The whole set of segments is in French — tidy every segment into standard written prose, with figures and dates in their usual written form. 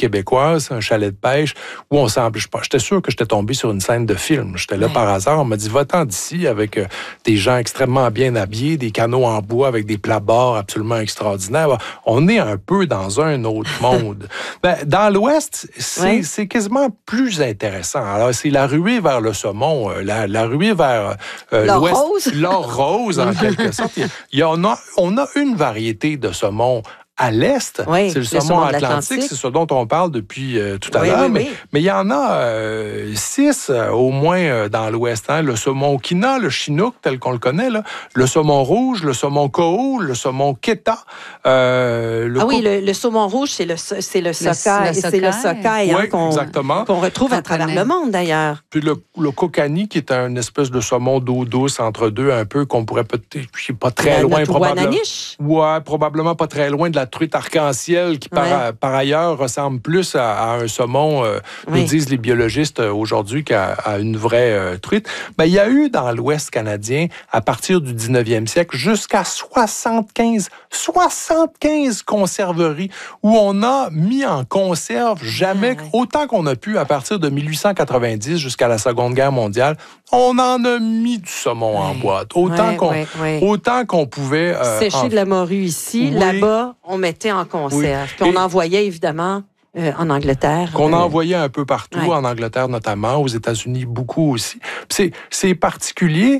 québécoise, un chalet de pêche, où on semble... J'étais sûr que j'étais tombé sur une scène de film. J'étais là par hasard. On m'a dit, va-t'en d'ici avec des gens extrêmement bien habillés, des canots en bois avec des plats-bords absolument extraordinaires. On est un peu dans un autre monde. Dans l'Ouest, c'est quasiment plus intéressant. Alors, c'est la ruée vers le saumon, la ruée vers l'Ouest. L'or rose, en quelque sorte. On a une variété de saumon à l'Est, c'est le saumon atlantique, c'est ce dont on parle depuis tout à l'heure, mais il y en a 6 au moins dans l'Ouest. Hein? Le saumon Okina, le Chinook tel qu'on le connaît, là, le saumon rouge, le saumon Koho, le saumon Keta. Le saumon rouge, c'est le sockeye. C'est le sockeye qu'on retrouve à travers le monde, d'ailleurs. Puis le Kokanee, qui est une espèce de saumon d'eau douce entre deux, un peu, qu'on pourrait peut-être, je sais pas, très loin, probablement. Ouais, probablement pas très loin de la truite arc-en-ciel qui, par ailleurs, ressemble plus à un saumon, nous disent les biologistes aujourd'hui, qu'à une vraie truite. Il y a eu dans l'Ouest canadien, à partir du 19e siècle, jusqu'à 75 conserveries où on a mis en conserve autant qu'on a pu à partir de 1890 jusqu'à la Seconde Guerre mondiale. On en a mis du saumon en boîte. Autant qu'on pouvait... sécher de la morue ici, là-bas, on mettait en conserve. Puis on envoyait, évidemment, en Angleterre. Qu'on envoyait un peu partout, en Angleterre notamment, aux États-Unis beaucoup aussi. C'est particulier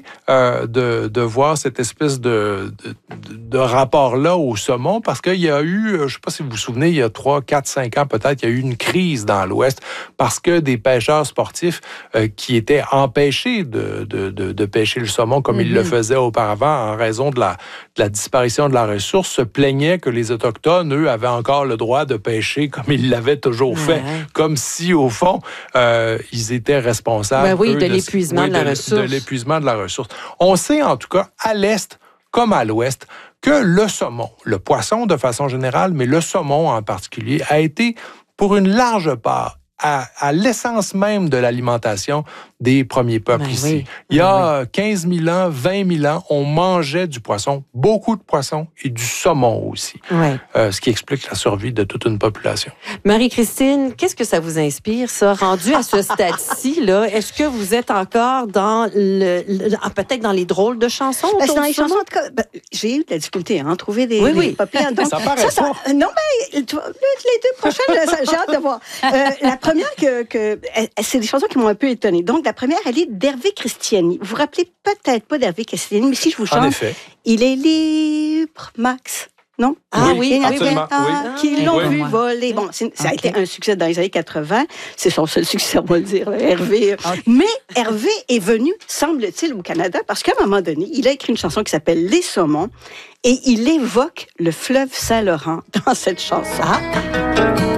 de voir cette espèce de rapport-là au saumon, parce qu'il y a eu, je ne sais pas si vous vous souvenez, il y a 3, 4, 5 ans peut-être, il y a eu une crise dans l'Ouest, parce que des pêcheurs sportifs qui étaient empêchés de pêcher le saumon comme ils le faisaient auparavant en raison de la disparition de la ressource, se plaignaient que les Autochtones, eux, avaient encore le droit de pêcher comme ils l'avaient toujours fait, comme si, au fond, ils étaient responsables de l'épuisement de la ressource. De l'épuisement de la ressource. On sait, en tout cas, à l'Est comme à l'Ouest, que le saumon, le poisson de façon générale, mais le saumon en particulier, a été, pour une large part, à l'essence même de l'alimentation des premiers peuples ici. Il y a 15 000 ans, 20 000 ans, on mangeait du poisson, beaucoup de poissons et du saumon aussi, ce qui explique la survie de toute une population. Marie-Christine, qu'est-ce que ça vous inspire, ça, rendu à ce stade-ci, là? Est-ce que vous êtes encore dans peut-être dans les drôles de chansons? Dans les chansons, en tout cas, j'ai eu de la difficulté à trouver des papiers. Donc, ça paraît pas. Non, mais les 2 prochaines, j'ai hâte de voir. La première, c'est des chansons qui m'ont un peu étonnée. Donc, la première, elle est d'Hervé Christiani. Vous vous rappelez peut-être pas d'Hervé Christiani, mais si je vous chante, en effet. Il est libre, Max. Non? Oui, absolument. Qui l'ont vu voler. Bon, ça a été un succès dans les années 80. C'est son seul succès, on va le dire, Hervé. Mais Hervé est venu, semble-t-il, au Canada, parce qu'à un moment donné, il a écrit une chanson qui s'appelle Les Saumons, et il évoque le fleuve Saint-Laurent dans cette chanson.